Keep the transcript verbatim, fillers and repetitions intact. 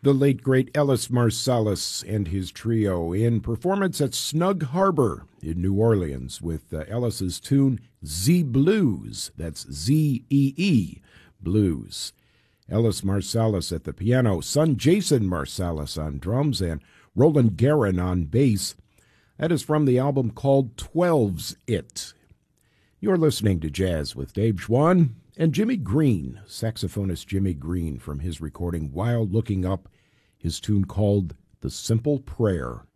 The late, great Ellis Marsalis and his trio in performance at Snug Harbor in New Orleans with uh, Ellis's tune Zee Blues. That's Z E E, Blues. Ellis Marsalis at the piano, son Jason Marsalis on drums, and Roland Guerin on bass. That is from the album called Twelve's It. You're listening to Jazz with Dave Schwann and Jimmy Green, saxophonist Jimmy Green from his recording While Looking Up, his tune called The Simple Prayer.